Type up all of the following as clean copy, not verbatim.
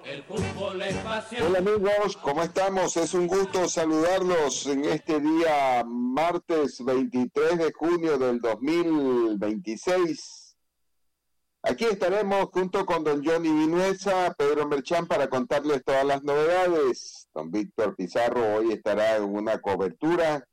El fútbol es pasión. Hola amigos, ¿cómo estamos? Es un gusto saludarlos en este día martes 23 de junio del 2026. Aquí estaremos junto con don Johnny Vinuesa, Pedro Merchán, para contarles todas las novedades. Don Víctor Pizarro hoy estará en una cobertura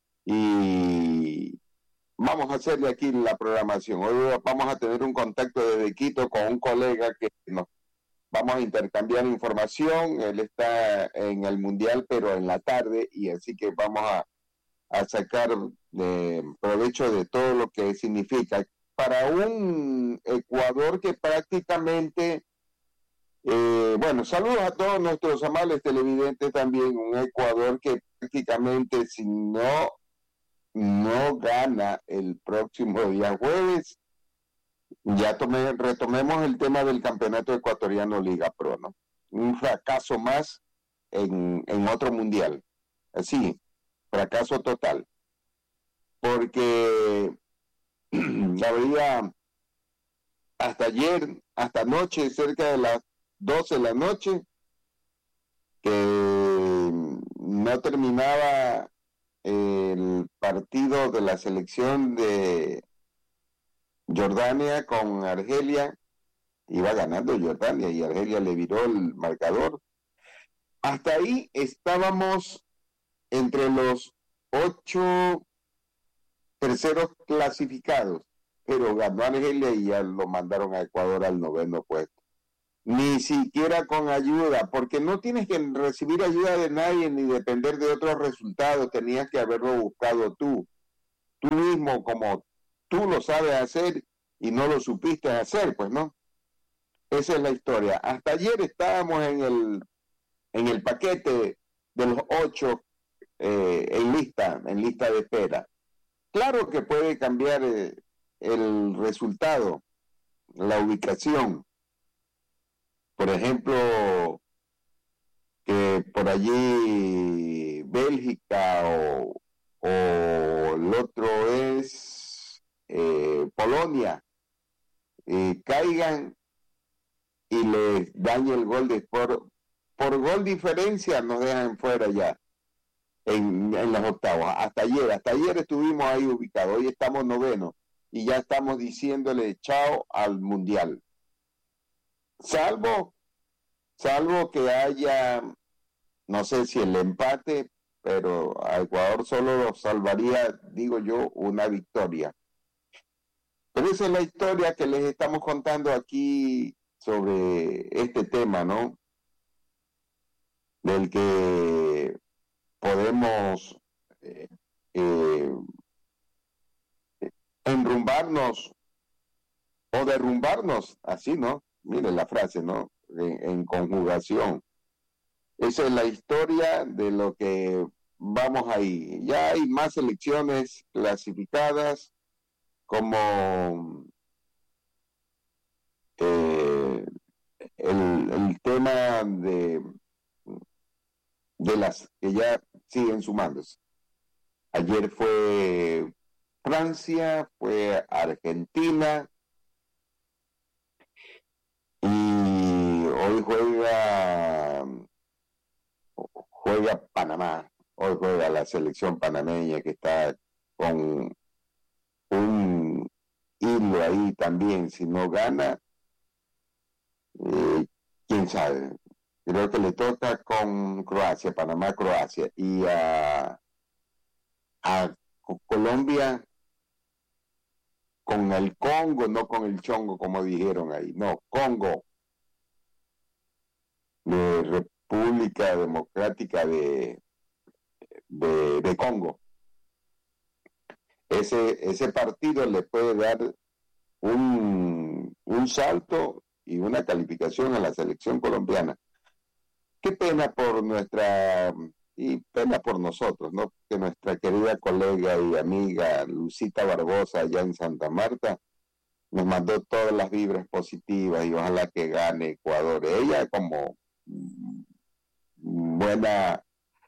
y vamos a hacerle aquí la programación. Hoy vamos a tener un contacto desde Quito con un colega que nos vamos a intercambiar información. Él está en el Mundial, pero en la tarde, y así que vamos a sacar provecho de todo lo que significa. Para un Ecuador que prácticamente, bueno, saludos a todos nuestros amables televidentes también, un Ecuador que prácticamente si no gana el próximo día jueves, ya retomemos el tema del campeonato ecuatoriano Liga Pro, ¿no? Un fracaso más en otro mundial. Así, fracaso total. Porque había hasta ayer, hasta anoche, cerca de las 12 de la noche, que no terminaba el partido de la selección de Jordania con Argelia. Iba ganando Jordania y Argelia le viró el marcador. Hasta ahí estábamos entre los 8 terceros clasificados, pero ganó Argelia y ya lo mandaron a Ecuador al 9º puesto. Ni siquiera con ayuda, porque no tienes que recibir ayuda de nadie ni depender de otros resultados, tenías que haberlo buscado tú mismo, como tú lo sabes hacer y no lo supiste hacer, pues, ¿no? Esa es la historia. Hasta ayer estábamos en el paquete de los 8 en lista de espera. Claro que puede cambiar el resultado, la ubicación. Por ejemplo, que por allí Bélgica o el otro es Polonia, caigan y les dañe el gol por gol diferencia, nos dejan fuera ya en las octavas. Hasta ayer estuvimos ahí ubicados, hoy estamos 9º y ya estamos diciéndole chao al mundial. Salvo que haya, no sé si el empate, pero a Ecuador solo lo salvaría, digo yo, una victoria. Pero esa es la historia que les estamos contando aquí sobre este tema, ¿no? Del que podemos enrumbarnos o derrumbarnos, así, ¿no? Miren la frase, ¿no? En conjugación. Esa es la historia de lo que vamos ahí. Ya hay más selecciones clasificadas, como el tema de las que ya siguen sumándose. Ayer fue Francia, fue Argentina y hoy juega Panamá. Hoy juega la selección panameña que está con un hilo ahí también. Si no gana, quién sabe. Creo que le toca con Croacia, Panamá-Croacia, y a Colombia con el Congo, no con el Chongo, como dijeron ahí, no, Congo, de República Democrática de Congo. Ese partido le puede dar un salto y una calificación a la selección colombiana. Qué pena por pena por nosotros, ¿no? Que nuestra querida colega y amiga Lucita Barbosa, allá en Santa Marta, nos mandó todas las vibras positivas y ojalá que gane Ecuador. Ella, como buena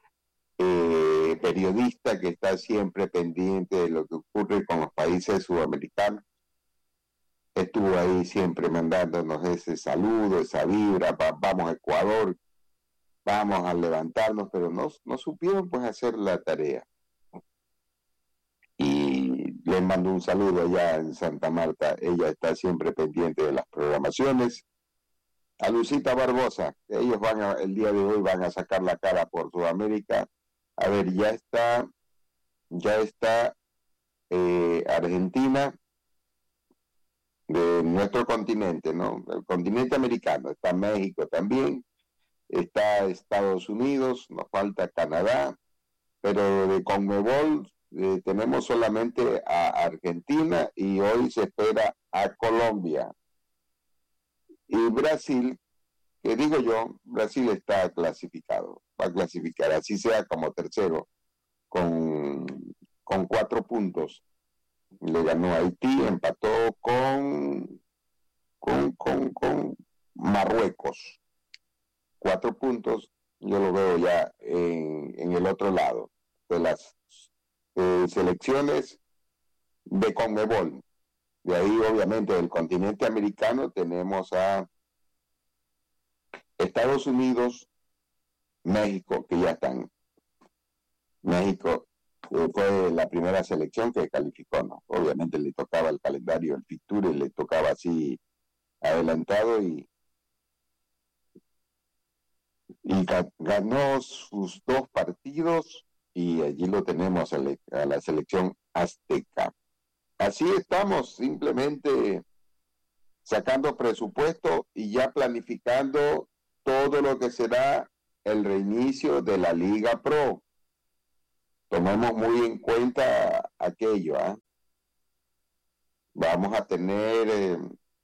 periodista que está siempre pendiente de lo que ocurre con los países sudamericanos, estuvo ahí siempre mandándonos ese saludo, esa vibra, vamos a Ecuador, vamos a levantarnos, pero no supieron pues hacer la tarea. Y les mando un saludo allá en Santa Marta, ella está siempre pendiente de las programaciones. A Lucita Barbosa, ellos el día de hoy van a sacar la cara por Sudamérica. A ver, ya está Argentina de nuestro continente, ¿no? El continente americano, está México también, está Estados Unidos, nos falta Canadá, pero de CONMEBOL tenemos solamente a Argentina y hoy se espera a Colombia. Y Brasil, que digo yo, Brasil está clasificado, va a clasificar, así sea como tercero, con 4 puntos. Le ganó a Haití, empató con Marruecos. 4 puntos, yo lo veo ya en el otro lado de las selecciones de CONMEBOL. De ahí, obviamente, del continente americano tenemos a Estados Unidos, México, que ya están. México fue la primera selección que calificó, ¿no? Obviamente le tocaba el calendario, el fixture, le tocaba así adelantado y ganó sus 2 partidos y allí lo tenemos a la selección azteca. Así estamos, simplemente sacando presupuesto y ya planificando todo lo que será el reinicio de la Liga Pro. Tomemos muy en cuenta aquello, ¿eh? Vamos a tener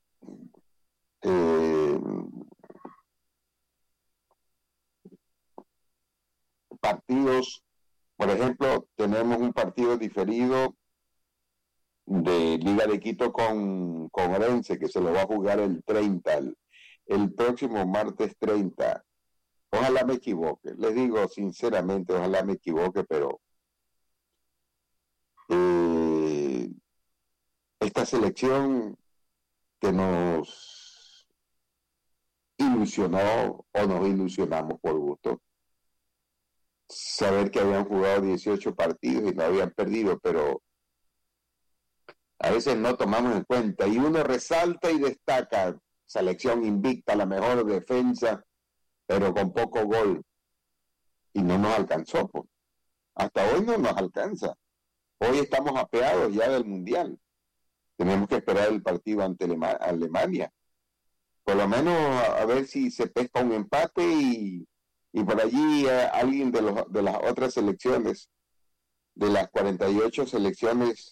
partidos, por ejemplo, tenemos un partido diferido de Liga de Quito con Orense, que se lo va a jugar el 30, el próximo martes 30. Ojalá me equivoque, les digo sinceramente, ojalá me equivoque, pero esta selección que nos ilusionó o nos ilusionamos por gusto, saber que habían jugado 18 partidos y no habían perdido, pero a veces no tomamos en cuenta y uno resalta y destaca, selección invicta, la mejor defensa, pero con poco gol, y no nos alcanzó, pues. Hasta hoy no nos alcanza. Hoy estamos apeados ya del Mundial. Tenemos que esperar el partido ante Alemania. Por lo menos a ver si se pesca un empate y por allí alguien de las otras selecciones, de las 48 selecciones,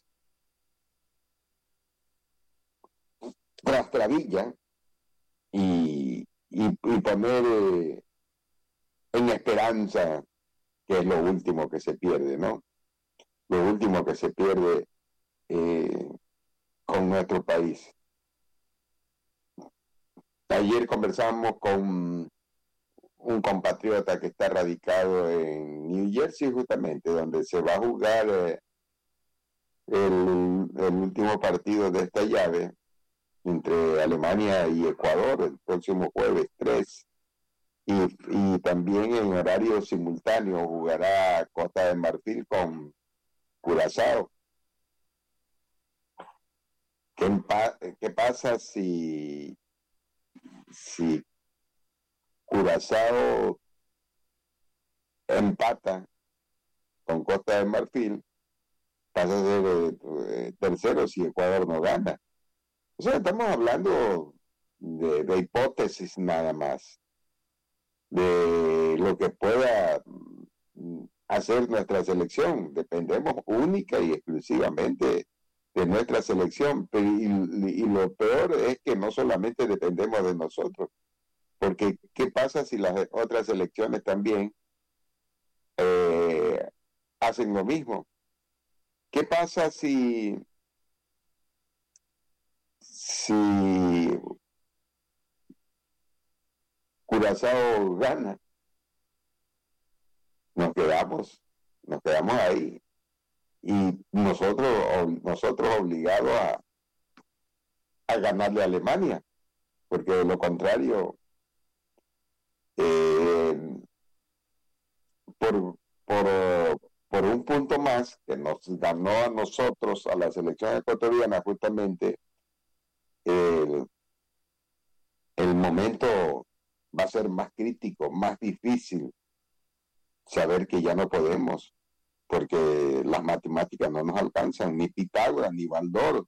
trastabilla y poner en esperanza, que es lo último que se pierde, ¿no? Lo último que se pierde con nuestro país. Ayer conversamos con un compatriota que está radicado en New Jersey, justamente, donde se va a jugar el último partido de esta llave entre Alemania y Ecuador el próximo jueves 3. Y también en horario simultáneo jugará Costa de Marfil con Curazao. ¿Qué pasa si Curazao empata con Costa de Marfil? Pasa a ser tercero si Ecuador no gana. O sea, estamos hablando de hipótesis nada más, de lo que pueda hacer nuestra selección. Dependemos única y exclusivamente de nuestra selección, y lo peor es que no solamente dependemos de nosotros, porque ¿qué pasa si las otras selecciones también hacen lo mismo? ¿Qué pasa si Curazao gana? Nos quedamos ahí, y nosotros obligados a ganarle a Alemania, porque de lo contrario, eh, por, por, por un punto más que nos ganó a nosotros, a la selección ecuatoriana, justamente, el, el momento va a ser más crítico, más difícil, saber que ya no podemos, porque las matemáticas no nos alcanzan, ni Pitágoras, ni Baldor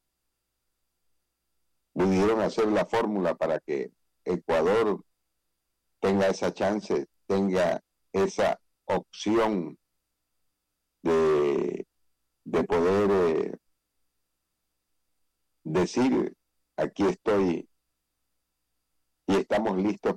pudieron hacer la fórmula para que Ecuador tenga esa chance, tenga esa opción de, de poder decir, aquí estoy y estamos listos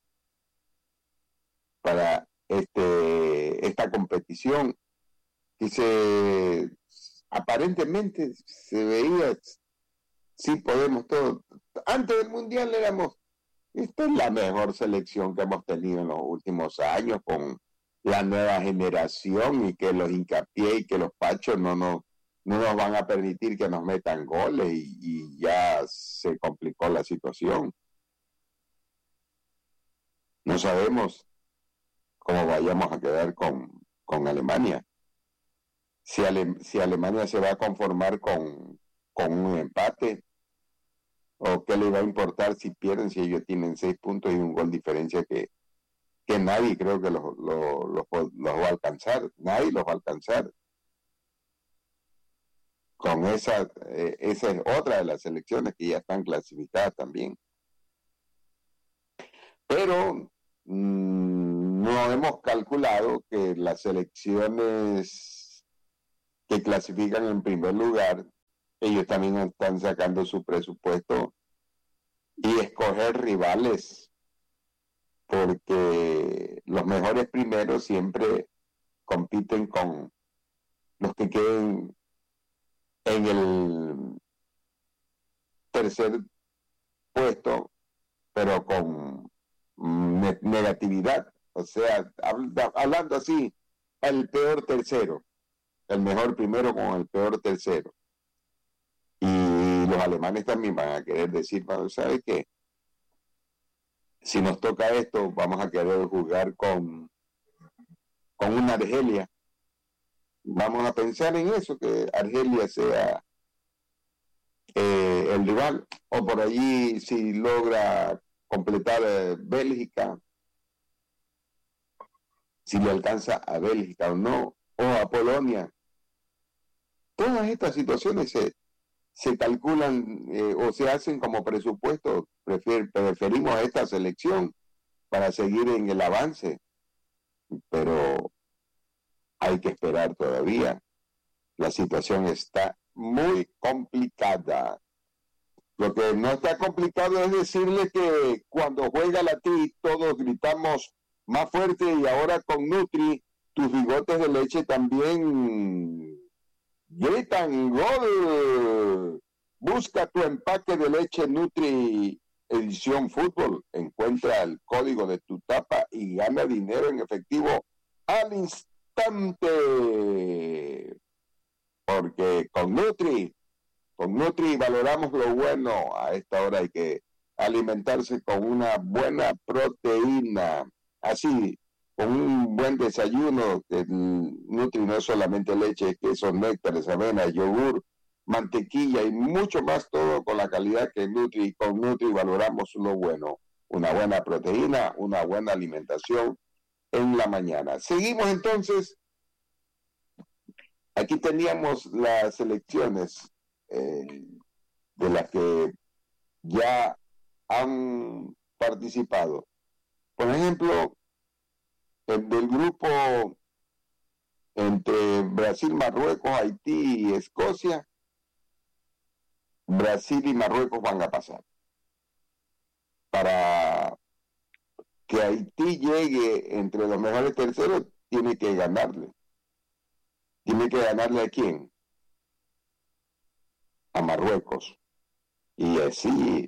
para esta competición que aparentemente se veía, sí podemos todo. Antes del Mundial éramos, esta es la mejor selección que hemos tenido en los últimos años con la nueva generación y que los hincapié y que los pachos no nos van a permitir que nos metan goles y ya se complicó la situación. No sabemos cómo vayamos a quedar con Alemania. Si Alemania se va a conformar con un empate, o qué le va a importar si pierden, si ellos tienen 6 puntos y un gol diferencia que nadie creo que los va a alcanzar, nadie los va a alcanzar. Con esa es otra de las selecciones que ya están clasificadas también. Pero no hemos calculado que las selecciones que clasifican en primer lugar, ellos también están sacando su presupuesto y escoger rivales, porque los mejores primeros siempre compiten con los que queden en el tercer puesto, pero con negatividad. O sea, hablando así, el peor tercero, el mejor primero con el peor tercero. Y los alemanes también van a querer decir, ¿sabes qué? Si nos toca esto, vamos a querer jugar con una Argelia. Vamos a pensar en eso, que Argelia sea el rival, o por allí si logra completar Bélgica, si le alcanza a Bélgica o no, o a Polonia. Todas estas situaciones se calculan o se hacen como presupuesto. Preferimos esta selección para seguir en el avance, pero hay que esperar todavía. La situación está muy complicada. Lo que no está complicado es decirle que cuando juega la TI todos gritamos más fuerte, y ahora con Nutri tus bigotes de leche también gritan gol. Busca tu empaque de leche Nutri edición fútbol, encuentra el código de tu tapa y gana dinero en efectivo al instante, porque con Nutri valoramos lo bueno. A esta hora hay que alimentarse con una buena proteína, así, con un buen desayuno. El Nutri no es solamente leche, queso, néctares, avena, yogur, mantequilla y mucho más, todo con la calidad que Nutri. Con Nutri valoramos lo bueno, una buena proteína, una buena alimentación en la mañana. Seguimos entonces. Aquí teníamos las elecciones de las que ya han participado. Por ejemplo, del grupo entre Brasil, Marruecos, Haití y Escocia, Brasil y Marruecos van a pasar. Para que Haití llegue entre los mejores terceros, tiene que ganarle. ¿Tiene que ganarle a quién? A Marruecos. Y así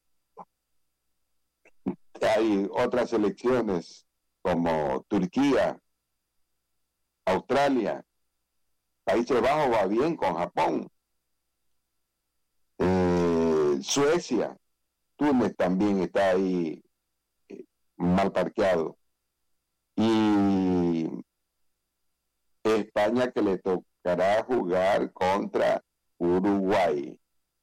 hay otras selecciones como Turquía, Australia, Países Bajos va bien con Japón. Suecia, Túnez también está ahí mal parqueado. Y España que le tocará jugar contra Uruguay.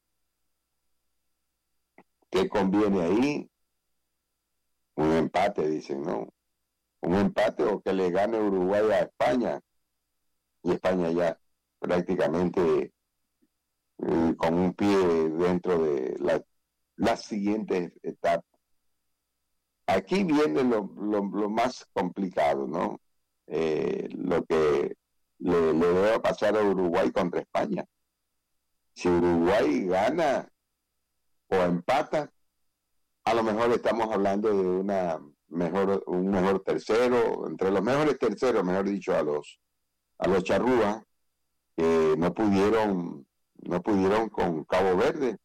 ¿Qué conviene ahí? Un empate, dicen, ¿no? Un empate o que le gane Uruguay a España. Y España ya prácticamente con un pie dentro de las siguientes etapas. Aquí viene lo más complicado, ¿no? Lo que le debe pasar a Uruguay contra España. Si Uruguay gana o empata, a lo mejor estamos hablando de un mejor tercero, entre los mejores terceros, mejor dicho, a los charrúas, que no pudieron con Cabo Verde,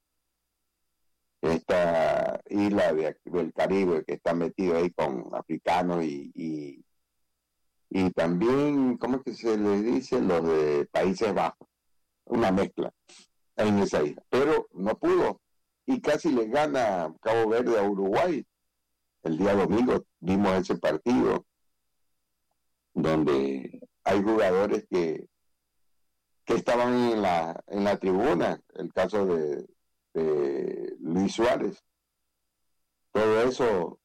esta isla del Caribe que está metido ahí con africanos y también, ¿cómo es que se les dice? Los de Países Bajos, una mezcla en esa isla, pero no pudo y casi le gana Cabo Verde a Uruguay. El día domingo vimos ese partido donde hay jugadores que estaban en la tribuna, el caso de Luis Suárez. Todo eso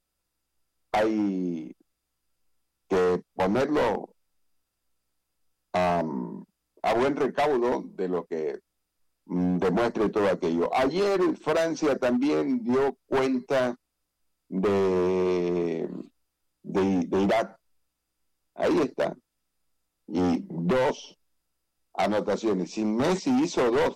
hay que ponerlo a buen recaudo de lo que demuestre todo aquello. Ayer Francia también dio cuenta de Irak. Ahí está. Y 2 anotaciones. Sin Messi hizo 2.